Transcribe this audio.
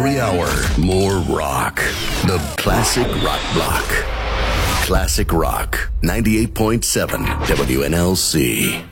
Every hour, more rock. The Classic Rock Block. Classic Rock, 98.7 WNLC.